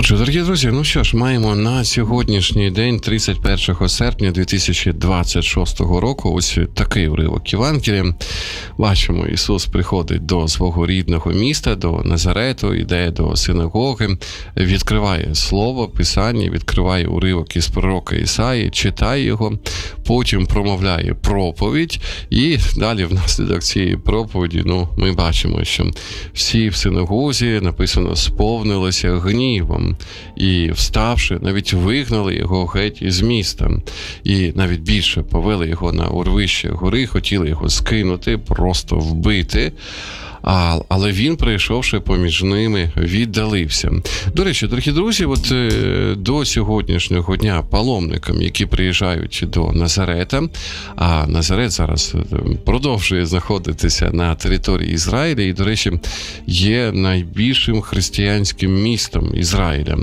Отже, дорогі друзі, ну що ж, маємо на сьогоднішній день, 31 серпня 2026 року, ось такий уривок Євангелія. Бачимо, Ісус приходить до свого рідного міста, до Назарету, йде до синагоги, відкриває Слово, Писання, відкриває уривок із пророка Ісаї, читає його, потім промовляє проповідь, і далі внаслідок цієї проповіді, ми бачимо, що всі в синагозі, написано, сповнилися гнівом. І, вставши, навіть вигнали його геть із міста. І навіть більше повели його на урвище гори, хотіли його скинути, просто вбити. Але він, прийшовши поміж ними, віддалився. До речі, дорогі друзі, до сьогоднішнього дня паломникам, які приїжджають до Назарета, а Назарет зараз продовжує знаходитися на території Ізраїля і, до речі, є найбільшим християнським містом Ізраїля.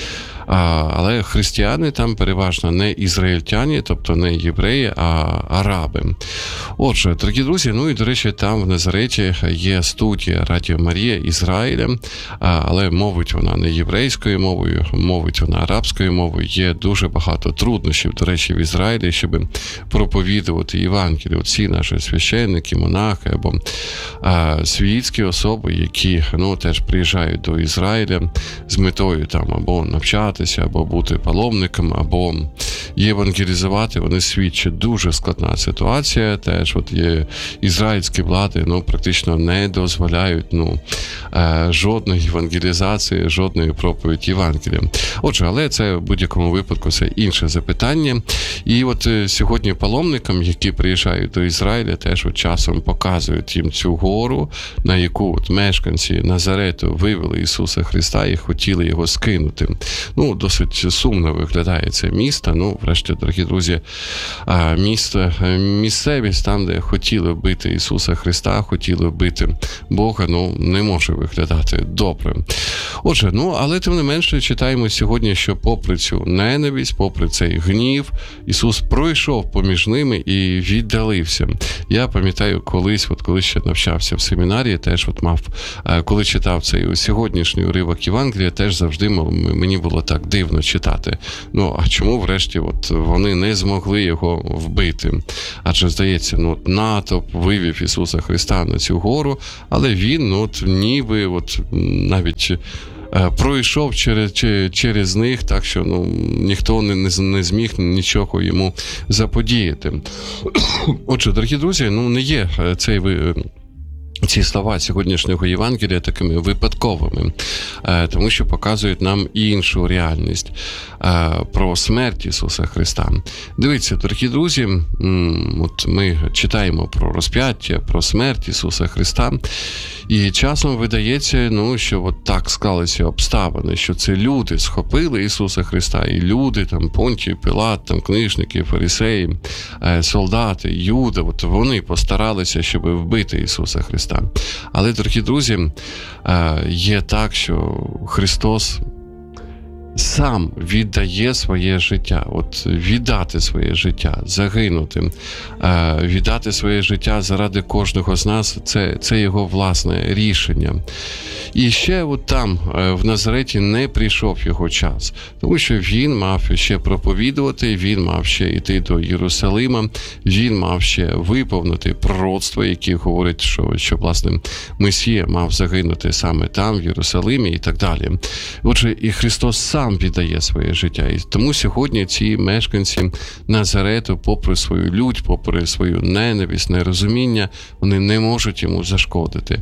Але християни там переважно не ізраїльтяни, тобто не євреї, а араби. Отже, дорогі друзі, і, до речі, там в Назареті є студія Радіо Марія Ізраїля, але мовить вона не єврейською мовою, мовить вона арабською мовою. Є дуже багато труднощів, до речі, в Ізраїлі, щоб проповідувати Євангелію. Ці наші священники, монахи або світські особи, які теж приїжджають до Ізраїля з метою там або навчати, або бути паломником, або євангелізувати, вони свідчать. Дуже складна ситуація. Теж є ізраїльські влади, практично не дозволяють жодної євангелізації, жодної проповіді Євангелія. Отже, але це в будь-якому випадку це інше запитання. І сьогодні паломникам, які приїжджають до Ізраїля, теж часом показують їм цю гору, на яку мешканці Назарету вивели Ісуса Христа і хотіли його скинути. Досить сумно виглядає це місто. Врешті, дорогі друзі, місцевість там, де хотіли вбити Ісуса Христа, хотіли вбити Бога, не може виглядати добре. Отже, але тим не менше читаємо сьогодні, що попри цю ненависть, попри цей гнів, Ісус пройшов поміж ними і віддалився. Я пам'ятаю колись, коли ще навчався в семінарії, теж коли читав цей сьогоднішній уривок Євангелія, теж завжди мені було так дивно читати. А чому врешті вони не змогли його вбити? Адже, здається, натовп вивів Ісуса Христа на цю гору, але він ніби навіть пройшов через них, так що ніхто не зміг нічого йому заподіяти. Отже, дорогі друзі, не є ці слова сьогоднішнього Євангелія такими випадковими, тому що показують нам іншу реальність про смерть Ісуса Христа. Дивіться, дорогі друзі, ми читаємо про розп'яття, про смерть Ісуса Христа, і часом видається, що так склалися обставини, що це люди схопили Ісуса Христа, і люди, Понтій, Пилат, книжники, фарисеї, солдати, Юда, вони постаралися, щоб вбити Ісуса Христа. Але, дорогі друзі, є так, що Христос сам віддає своє життя. Віддати своє життя, загинути, віддати своє життя заради кожного з нас, це його власне рішення. І ще там, в Назареті, не прийшов його час, тому що він мав ще проповідувати, він мав ще йти до Єрусалима, він мав ще виповнити пророцтво, які говорять, що власне, Месія мав загинути саме там, в Єрусалимі і так далі. Отже, і Христос сам віддає своє життя. І тому сьогодні ці мешканці Назарету, попри свою лють, попри свою ненависть, нерозуміння, вони не можуть йому зашкодити.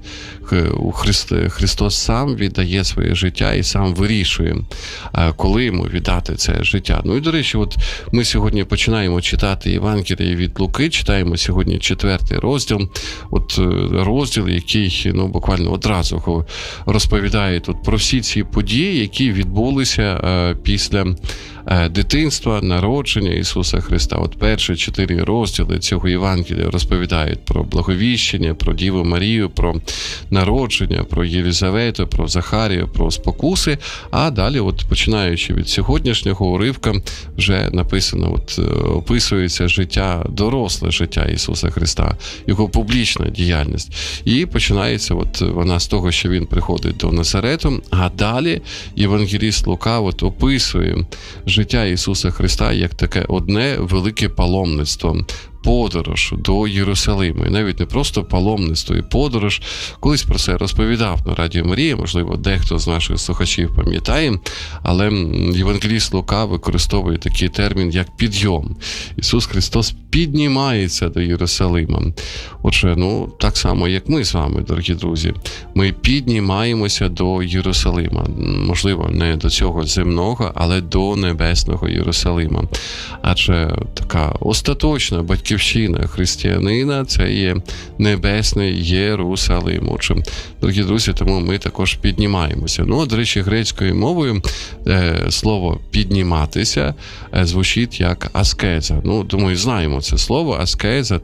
Христос сам віддає своє життя і сам вирішує, коли йому віддати це життя. І, до речі, ми сьогодні починаємо читати Євангеліє від Луки, читаємо сьогодні 4 розділ. Розділ, який буквально одразу розповідає про всі ці події, які відбулися після дитинства, народження Ісуса Христа. От перші 4 розділи цього Євангелія розповідають про благовіщення, про Діву Марію, про народження, про Єлізавету, про Захарію, про спокуси, а далі, от починаючи від сьогоднішнього уривка, вже написано, от описується життя, доросле життя Ісуса Христа, його публічна діяльність. І починається от вона з того, що він приходить до Назарету, а далі євангеліст Лука от описує життя Ісуса Христа як таке одне велике паломництво, подорож до Єрусалиму. І навіть не просто паломництво і подорож. Колись про це розповідав на Радіо Марія, можливо, дехто з наших слухачів пам'ятає, але євангеліст Лука використовує такий термін, як підйом. Ісус Христос піднімається до Єрусалима. Отже, так само, як ми з вами, дорогі друзі, ми піднімаємося до Єрусалима. Можливо, не до цього земного, але до небесного Єрусалима. Адже така остаточна батьківщина християнина – це є небесний Єрусалим. Отже, дорогі друзі, тому ми також піднімаємося. До речі, грецькою мовою слово «підніматися» звучить як аскеза. Думаю, знаємо це слово. Аскеза,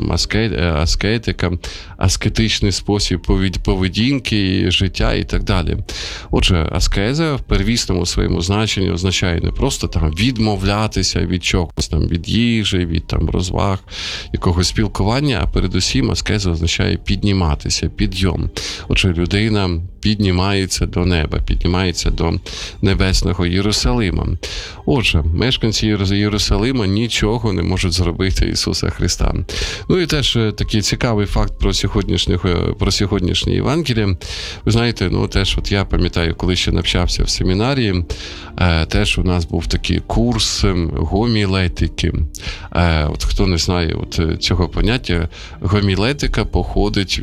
аскетика, аскетичний спосіб поведінки, життя і так далі. Отже, аскеза в первісному своєму значенні означає не просто відмовлятися від чогось, від їжі, від розваг, якогось спілкування, а передусім аскеза означає підніматися, підйом. Отже, людина піднімається до неба, піднімається до небесного Єрусалима. Отже, мешканці Єрусалима нічого не можуть зробити Ісуса Христа. І теж такий цікавий факт про сьогоднішнє Євангеліє. Ви знаєте, теж от я пам'ятаю, коли ще навчався в семінарії, теж у нас був такий курс гомілетики. От хто не знає цього поняття, гомілетика походить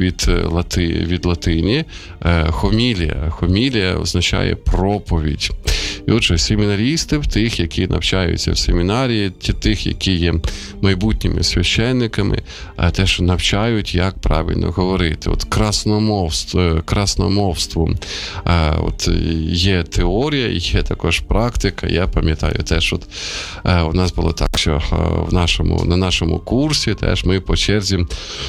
від латині хомілія. Хомілія означає проповідь. І отже, семінарісти, тих, які навчаються в семінарії, тих, які є майбутніми священниками, теж навчають, як правильно говорити. От красномовству. От є теорія, є також практика. Я пам'ятаю теж, у нас було так, що на нашому курсі теж ми по черзі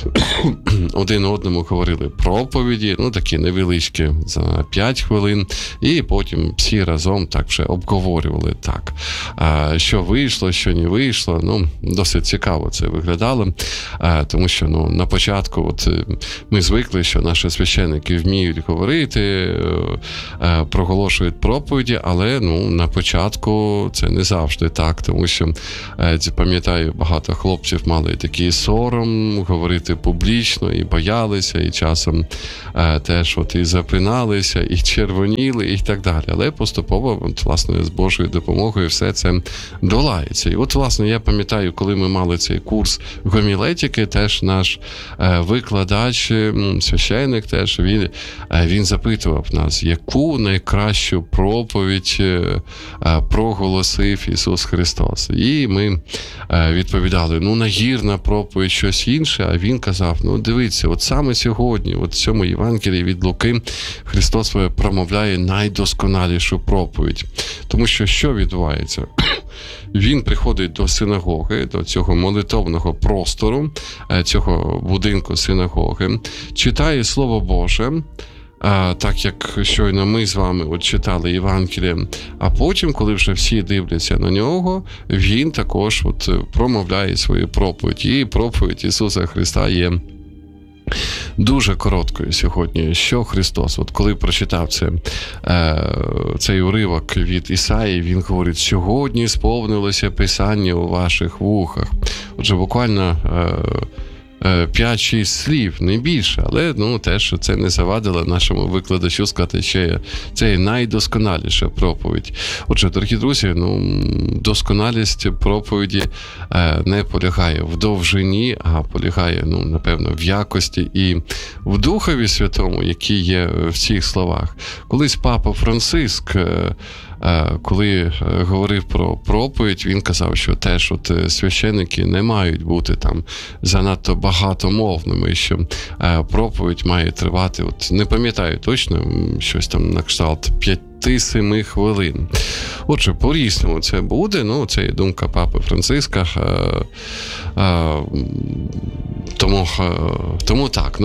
один одному говорили проповіді, такі невеличкі, за 5 хвилин, і потім всі разом так вже обговорювали так, що вийшло, що не вийшло. Досить цікаво це виглядало, тому що на початку ми звикли, що наші священники вміють говорити, проголошують проповіді, але на початку це не завжди так, тому що, пам'ятаю, багато хлопців мали такий сором говорити публічно, і боялися, і часом теж і запиналися, і червоніли, і так далі. Але поступово, власне, з Божою допомогою все це долається. І власне, я пам'ятаю, коли ми мали цей курс гомілетики, теж наш викладач, священник теж, він запитував нас, яку найкращу проповідь проголосив Ісус Христос. І ми відповідали, нагірна проповідь, щось інше, а він казав, дивіться, от саме сьогодні, в цьому Євангелії від Луки, Христос промовляє найдосконалішу проповідь. Тому що відбувається? Він приходить до синагоги, до цього молитовного простору, цього будинку синагоги, читає Слово Боже, так як щойно ми з вами читали Євангеліє, а потім, коли вже всі дивляться на нього, він також промовляє свою проповідь. І проповідь Ісуса Христа є дуже короткою сьогодні. Що Христос? Коли прочитав цей уривок від Ісаї, він говорить, сьогодні сповнилося Писання у ваших вухах. Отже, буквально 5-6 слів, не більше, але теж це не завадило нашому викладачу сказати, що це найдосконаліша проповідь. Отже, дорогі друзі, досконалість проповіді не полягає в довжині, а полягає, напевно, в якості і в Духові Святому, який є в цих словах. Колись Папа Франциск, коли говорив про проповідь, він казав, що теж священники не мають бути занадто багатомовними, що проповідь має тривати, не пам'ятаю точно, щось на кшталт 27 хвилин. Отже, по-різному це буде, це є думка Папи Франциска, тому так,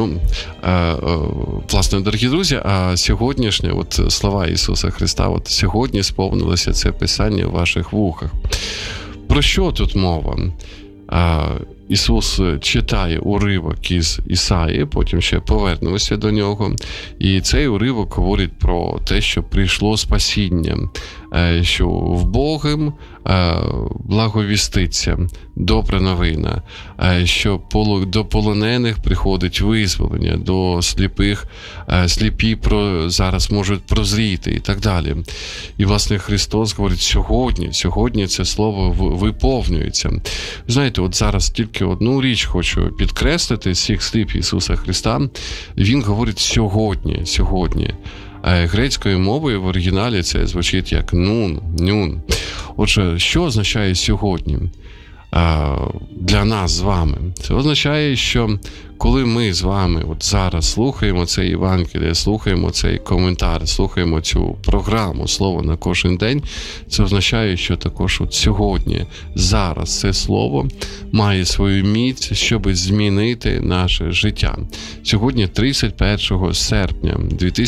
власне, дорогі друзі, а сьогоднішнє слова Ісуса Христа, сьогодні сповнилося це Писання в ваших вухах. Про що тут мова? Ісус читає уривок із Ісаї, потім ще повернемося до нього. І цей уривок говорить про те, що прийшло спасіння, що в Богом благовіститься добра новина, що до полонених приходить визволення, до сліпих, сліпі зараз можуть прозріти і так далі. І, власне, Христос говорить, сьогодні це слово виповнюється. Знаєте, зараз тільки одну річ хочу підкреслити з всіх слів Ісуса Христа. Він говорить сьогодні. Грецькою мовою в оригіналі це звучить як нун. Отже, що означає сьогодні для нас з вами? Це означає, що коли ми з вами зараз слухаємо це Євангеліє, слухаємо цей коментар, слухаємо цю програму «Слово на кожен день», це означає, що також сьогодні, зараз це слово має свою міць, щоб змінити наше життя. Сьогодні, 31 серпня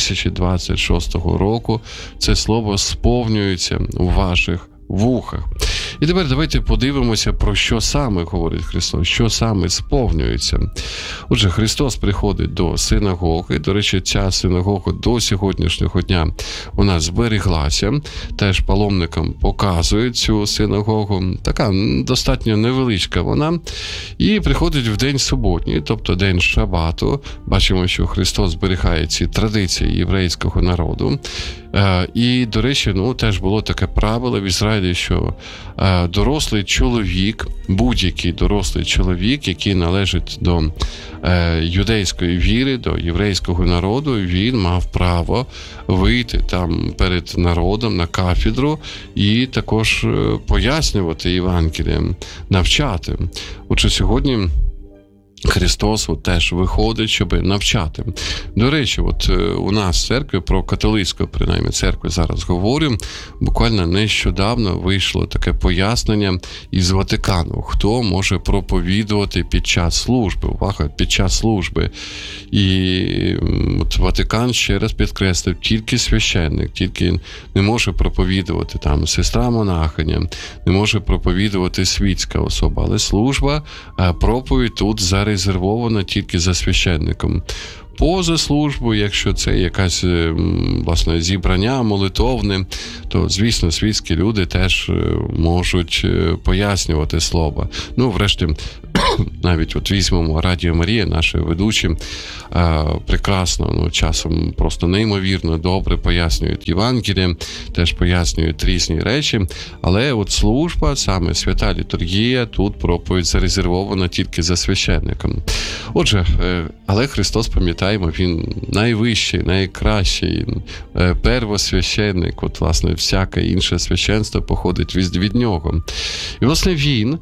2026 року, це слово сповнюється у ваших вухах. І тепер давайте подивимося, про що саме говорить Христос, що саме сповнюється. Отже, Христос приходить до синагоги. До речі, ця синагога до сьогоднішнього дня вона зберіглася. Теж паломникам показують цю синагогу. Така достатньо невеличка вона. І приходить в день суботній, тобто день Шабату. Бачимо, що Христос зберігає ці традиції єврейського народу. І, до речі, теж було таке правило в Ізраїлі, що дорослий чоловік, будь-який дорослий чоловік, який належить до юдейської віри, до єврейського народу, він мав право вийти там перед народом на кафедру і також пояснювати Євангеліє, навчати. Отже, сьогодні Христос теж виходить, щоб навчати. До речі, у нас в церкві, про католицьку, принаймні, церкву зараз говорю, буквально нещодавно вийшло таке пояснення із Ватикану, хто може проповідувати під час служби. Увага, під час служби. І Ватикан ще раз підкреслив, тільки священник, тільки не може проповідувати там сестра-монахиня, не може проповідувати світська особа, але служба, проповідь тут зарезервована тільки за священником. Поза службою, якщо це якесь, власне, зібрання молитовне, то, звісно, світські люди теж можуть пояснювати слово. Врешті, навіть візьмемо Радіо Марія, наші ведучі, прекрасно, часом просто неймовірно добре пояснюють Євангеліє, теж пояснюють різні речі, але служба, саме свята літургія, тут проповідь зарезервована тільки за священником. Отже, але Христос, пам'ятаємо, Він найвищий, найкращий, первосвященник, власне, всяке інше священство походить від Нього. І, власне, Він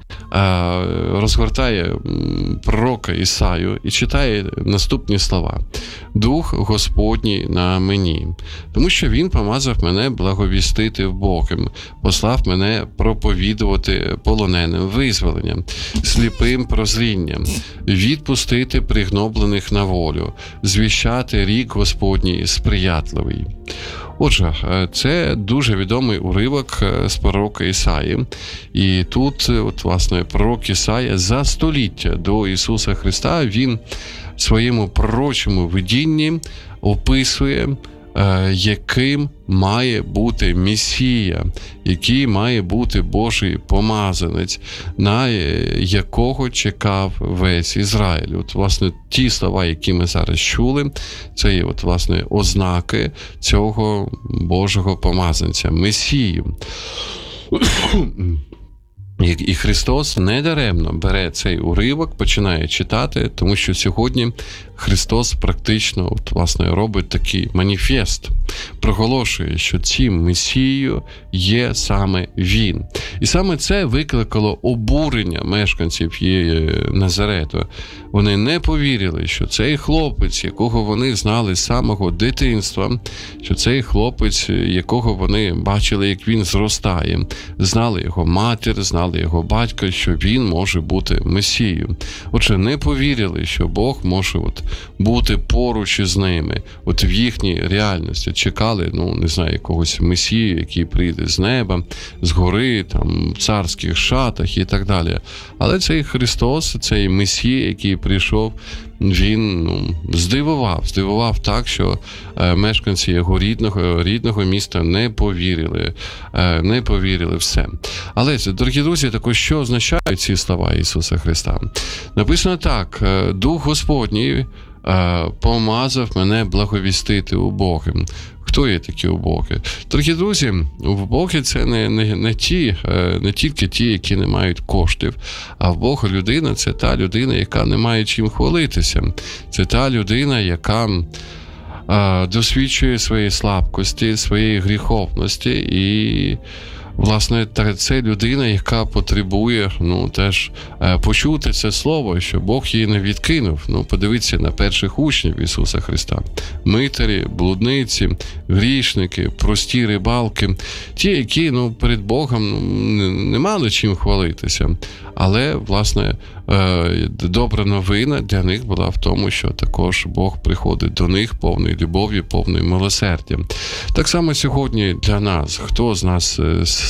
розгортає пророка Ісаю і читає наступні слова. «Дух Господній на мені, тому що Він помазав мене благовістити Богом, послав мене проповідувати полоненим визволення, сліпим прозріння, відпустити пригноблених на волю, звіщати рік Господній сприятливий». Отже, це дуже відомий уривок з пророка Ісаї. І тут, власне, пророк Ісая за століття до Ісуса Христа, він в своєму пророчому видінні описує, яким має бути Месія, який має бути Божий помазанець, на якого чекав весь Ізраїль. Власне, ті слова, які ми зараз чули, це є, власне, ознаки цього Божого помазанця, Месію. І Христос недаремно бере цей уривок, починає читати, тому що сьогодні Христос практично, власне, робить такий маніфест. проголошує, що цим Месією є саме він. І саме це викликало обурення мешканців Назарету. Вони не повірили, що цей хлопець, якого вони знали з самого дитинства, що цей хлопець, якого вони бачили, як він зростає, знали його матір, знали його батька, що він може бути Месією. Отже, не повірили, що Бог може бути поруч із ними, в їхній реальності. Чекали, не знаю, якогось Месію, який прийде з неба, з гори, там, в царських шатах і так далі. Але цей Христос, цей Месія, який прийшов, він здивував так, що мешканці його рідного міста не повірили все. Але, дорогі друзі, також що означають ці слова Ісуса Христа? Написано так: Дух Господній помазав мене благовістити убогим. Хто є такі убогі? Дорогі друзі, убогі – це не тільки ті, які не мають коштів, а вбога людина – це та людина, яка не має чим хвалитися. Це та людина, яка досвідчує своєї слабкості, своєї гріховності і, власне, це людина, яка потребує теж почути це слово, що Бог її не відкинув. Подивіться на перших учнів Ісуса Христа. Митарі, блудниці, грішники, прості рибалки. Ті, які перед Богом не мали чим хвалитися. Але, власне, добра новина для них була в тому, що також Бог приходить до них повною любов'ю, повною милосердям. Так само сьогодні для нас, хто з нас,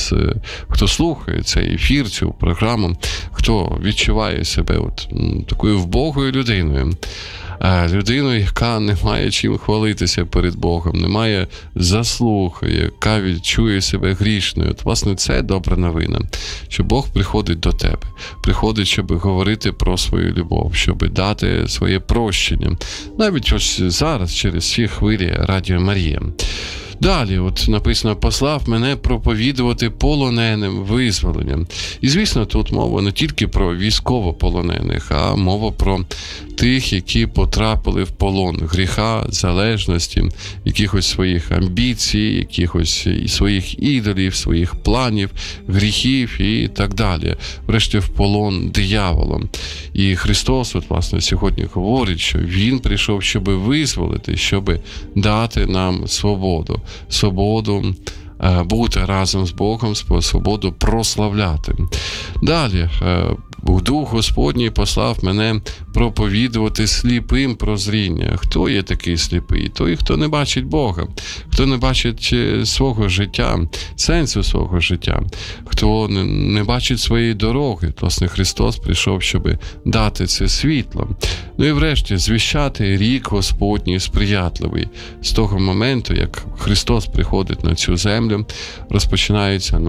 хто слухає цей ефір, цю програму, хто відчуває себе такою вбогою людиною, людиною, яка не має чим хвалитися перед Богом, не має заслуг, яка відчує себе грішною. Власне, це добра новина, що Бог приходить до тебе, приходить, щоб говорити про свою любов, щоб дати своє прощення. Навіть ось зараз, через ці хвилі Радіо Марія. Далі, написано: послав мене проповідувати полоненим визволення. І, звісно, тут мова не тільки про військовополонених, а мова про тих, які потрапили в полон гріха, залежності, якихось своїх амбіцій, якихось своїх ідолів, своїх планів, гріхів і так далі. Врешті в полон дияволом. І Христос, власне, сьогодні говорить, що Він прийшов, щоб визволити, щоб дати нам свободу. Свободу бути разом з Богом, свободу прославляти. Далі, Дух Господній послав мене проповідувати сліпим прозріння. Хто є такий сліпий? Той, хто не бачить Бога, хто не бачить свого життя, сенсу свого життя, хто не бачить своєї дороги. Власне, Христос прийшов, щоб дати це світло. І врешті, звіщати рік Господній сприятливий. З того моменту, як Христос приходить на цю землю, розпочинається,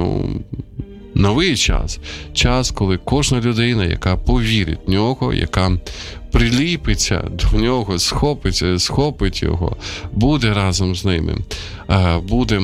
новий час. Час, коли кожна людина, яка повірить в нього, яка приліпиться до нього, схопить його, буде разом з ними, буде